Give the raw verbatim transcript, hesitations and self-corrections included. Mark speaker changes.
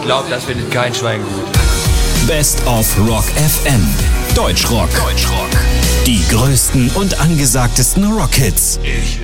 Speaker 1: glaube, das findet kein Schwein gut.
Speaker 2: Best of Rock F M. Deutschrock. Deutschrock. Die größten und angesagtesten Rockhits.
Speaker 3: Ich